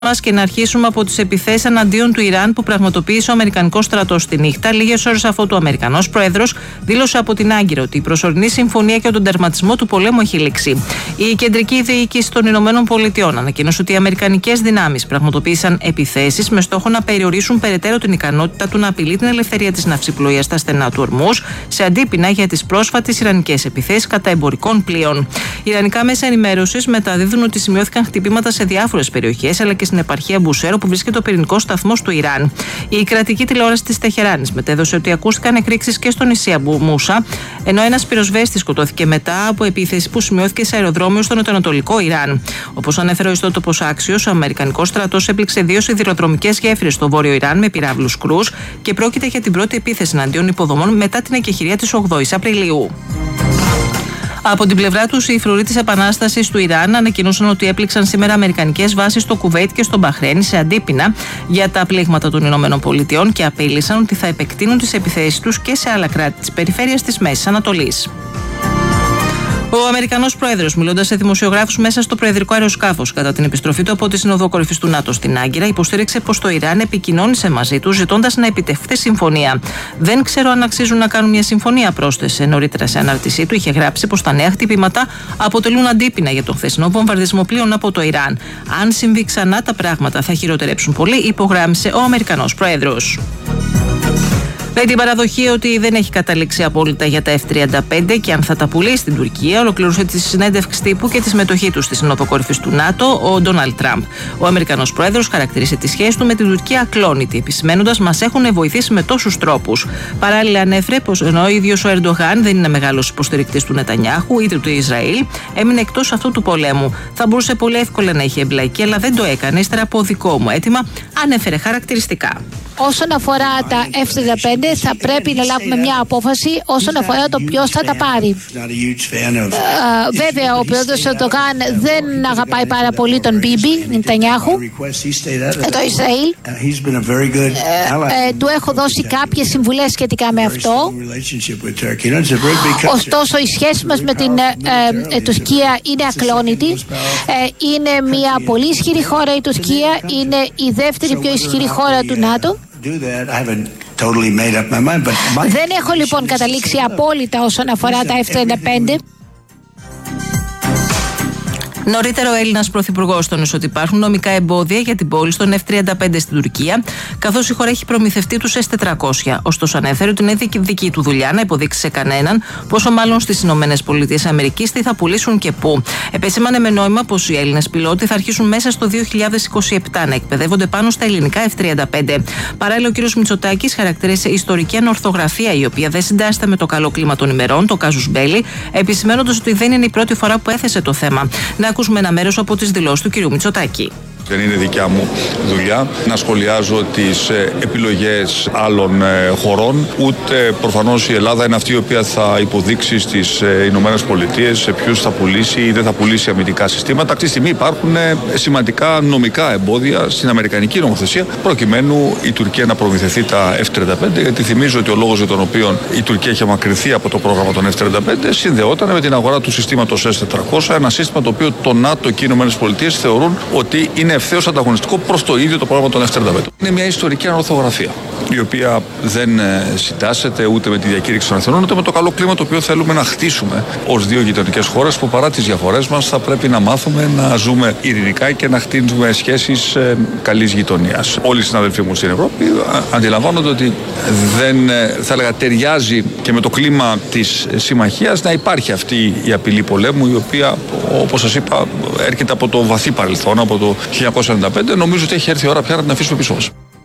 μας και να αρχίσουμε από τις επιθέσεις εναντίον του Ιράν που πραγματοποίησε ο Αμερικανικός στρατός τη νύχτα, λίγες ώρες αφού ο Αμερικανός Πρόεδρος δήλωσε από την Άγκυρα ότι η προσωρινή συμφωνία για τον τερματισμό του πολέμου έχει λήξει. Η κεντρική διοίκηση των Ηνωμένων Πολιτειών ανακοίνωσε ότι οι αμερικανικές δυνάμεις πραγματοποίησαν επιθέσεις με στόχο να περιορίσουν περαιτέρω την ικανότητα του να απειλεί την ελευθερία της ναυσιπλοείας στα στενά του Ορμούζ, σε αντίπεινα για τις πρόσφατες ιρανικές επιθέσεις κατά εμπορικών πλοίων. Ιρανικά μέσα ενημέρωσης μεταδίδουν ότι σημειώθηκαν χτυπήματα σε διάφορες περιοχές, αλλά και στην επαρχία Μπουσέρο που βρίσκεται ο πυρηνικός σταθμός του Ιράν. Η κρατική τηλεόραση της Τεχεράνης μετέδωσε ότι ακούστηκαν εκρήξεις και στο νησί Αμπού Μούσα, ενώ ένας πυροσβέστης σκοτώθηκε μετά από επίθεση που σημειώθηκε σε αεροδρόμιο στο νοτιοανατολικό Ιράν. Όπως ανέφερε ο ιστότοπος Άξιος, ο Αμερικανικός στρατός έπληξε 2 σιδηροδρομικές γέφυρες στο βόρειο Ιράν με πυράβλους κρούς και πρόκειται για την πρώτη επίθεση εναντίον υποδομών μετά την εκεχηρία της 8ης Απριλίου. Από την πλευρά τους, οι φρουροί της Επανάστασης του Ιράν ανακοινώσαν ότι έπληξαν σήμερα αμερικανικές βάσεις στο Κουβέιτ και στο Μπαχρέιν σε αντίπεινα για τα πλήγματα των Ηνωμένων Πολιτειών και απείλησαν ότι θα επεκτείνουν τις επιθέσεις τους και σε άλλα κράτη της περιφέρειας της Μέσης Ανατολής. Ο Αμερικανός Πρόεδρος, μιλώντας σε δημοσιογράφους μέσα στο προεδρικό αεροσκάφος κατά την επιστροφή του από τη Σύνοδο Κορυφής του ΝΑΤΟ στην Άγκυρα, υποστήριξε πως το Ιράν επικοινώνησε μαζί του ζητώντας να επιτευχθεί συμφωνία. Δεν ξέρω αν αξίζουν να κάνουν μια συμφωνία, πρόσθεσε. Νωρίτερα σε ανάρτησή του είχε γράψει πως τα νέα χτυπήματα αποτελούν αντίπεινα για τον χθεσινό βομβαρδισμό πλοίων από το Ιράν. Αν συμβεί ξανά, τα πράγματα θα χειροτερέψουν πολύ, υπογράμμισε ο Αμερικανός Πρόεδρος. Με την παραδοχή ότι δεν έχει καταλήξει απόλυτα για τα F-35 και αν θα τα πουλήσει στην Τουρκία, ολοκλήρωσε τη συνέντευξη τύπου και τη συμμετοχή του στη Σύνοδο Κορυφής του ΝΑΤΟ ο Ντόναλντ Τραμπ. Ο Αμερικανός Πρόεδρος χαρακτήρισε τη σχέση του με την Τουρκία ακλόνητη, επισημαίνοντας: «Μας έχουν βοηθήσει με τόσους τρόπους». Παράλληλα, ανέφερε πως ενώ ο ίδιος ο Ερντογάν δεν είναι μεγάλος υποστηρικτής του Νετανιάχου είτε του Ισραήλ, έμεινε εκτός αυτού του πολέμου. Θα μπορούσε πολύ εύκολα να είχε εμπλακεί, αλλά δεν το έκανε, ύστερα από δικό μου αίτημα, ανέφερε χαρακτηριστικά. Όσον αφορά τα F-35, θα πρέπει να λάβουμε μια απόφαση όσον αφορά το ποιος θα τα πάρει. Βέβαια, ο πρόεδρος Ερντογάν δεν αγαπάει πάρα πολύ τον Μπίμπι Νετανιάχου, το Ισραήλ. Του έχω δώσει κάποιες συμβουλές σχετικά με αυτό. Ωστόσο, η σχέση μας με την Τουρκία είναι ακλόνητη. Είναι μια πολύ ισχυρή χώρα η Τουρκία, είναι η δεύτερη πιο ισχυρή χώρα του ΝΑΤΟ. Δεν έχω λοιπόν καταλήξει απόλυτα όσον αφορά τα F-35. Νωρίτερα, ο Έλληνας Πρωθυπουργός τόνισε ότι υπάρχουν νομικά εμπόδια για την πώληση των F-35 στην Τουρκία, καθώς η χώρα έχει προμηθευτεί τους S-400. Ωστόσο, ανέφερε ότι είναι δική του δουλειά να υποδείξει σε κανέναν, πόσο μάλλον στις ΗΠΑ, τι θα πουλήσουν και πού. Επεσήμανε με νόημα πως οι Έλληνες πιλότοι θα αρχίσουν μέσα στο 2027 να εκπαιδεύονται πάνω στα ελληνικά F-35. Παράλληλα, ο κ. Μητσοτάκης χαρακτήρισε ιστορική ανορθογραφία, η οποία δεν συντάσσεται με το καλό κλίμα των ημερών, το casus belli, επισημαίνοντας ότι δεν είναι η πρώτη φορά που έθεσε το θέμα. Να ακούσουμε ένα μέρος από τις δηλώσεις του κ. Μητσοτάκη. Δεν είναι δικιά μου δουλειά να σχολιάζω τις επιλογές άλλων χωρών, ούτε προφανώς η Ελλάδα είναι αυτή η οποία θα υποδείξει στις Ηνωμένες Πολιτείες σε ποιους θα πουλήσει ή δεν θα πουλήσει αμυντικά συστήματα. Αυτή τη στιγμή υπάρχουν σημαντικά νομικά εμπόδια στην αμερικανική νομοθεσία προκειμένου η Τουρκία να προμηθευτεί τα F-35, γιατί θυμίζω ότι ο λόγος για τον οποίο η Τουρκία είχε μακρυνθεί από το πρόγραμμα των F-35 συνδεόταν με την αγορά του συστήματος S-400, ένα σύστημα το οποίο το ΝΑΤΟ και οι Ηνωμένες Πολιτείες θεωρούν ότι είναι ευθέως ανταγωνιστικό προς το ίδιο το πρόγραμμα των F-35. Είναι μια ιστορική ανορθογραφία, η οποία δεν συντάσσεται ούτε με τη διακήρυξη των Εθνών, ούτε με το καλό κλίμα το οποίο θέλουμε να χτίσουμε ως δύο γειτονικές χώρες που παρά τις διαφορές μας θα πρέπει να μάθουμε να ζούμε ειρηνικά και να χτίσουμε σχέσεις καλής γειτονίας. Όλοι οι συναδελφοί μου στην Ευρώπη αντιλαμβάνονται ότι δεν, θα έλεγα, ταιριάζει και με το κλίμα της συμμαχίας να υπάρχει αυτή η απειλή πολέμου, η οποία, όπως σας είπα, έρχεται από το βαθύ παρελθόν, από το 1995. Νομίζω ότι έχει έρθει η ώρα πια να την αφήσουμε πίσω μας.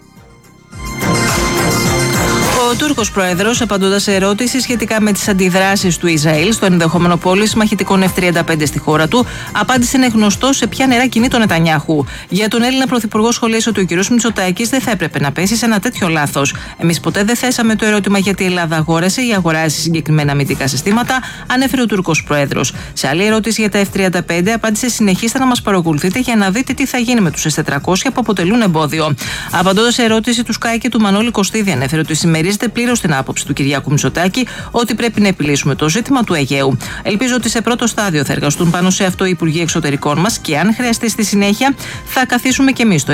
Ο Τούρκος Πρόεδρος, απαντώντας σε ερώτηση σχετικά με τις αντιδράσεις του Ισραήλ στο ενδεχόμενο πώληση μαχητικών F-35 στη χώρα του, απάντησε είναι γνωστό σε ποια νερά κινεί τον Νετανιάχου. Για τον Έλληνα Πρωθυπουργό, σχολίασε ότι ο κ. Μητσοτάκης δεν θα έπρεπε να πέσει σε ένα τέτοιο λάθος. Εμείς ποτέ δεν θέσαμε το ερώτημα γιατί η Ελλάδα αγόρασε ή αγοράζει συγκεκριμένα αμυντικά συστήματα, ανέφερε ο Τούρκος Πρόεδρος. Σε άλλη ερώτηση για τα F-35, απάντησε: συνεχίστε να μας παρακολουθείτε για να δείτε τι θα γίνει με τους S-400 που αποτελούν εμπόδιο. Απαντώντας σε ερώτηση του Sky και του Μανώλη Κωστίδη, ανέφερε ότι συμμερίζεται συμμεριζόμαστε πλήρως την άποψη του Κυριάκου Μητσοτάκη ότι πρέπει να επιλύσουμε το ζήτημα του Αιγαίου. Ελπίζω ότι σε πρώτο στάδιο θα εργαστούν πάνω σε αυτό οι Υπουργοί Εξωτερικών μας και αν χρειαστεί στη συνέχεια θα καθίσουμε κι εμείς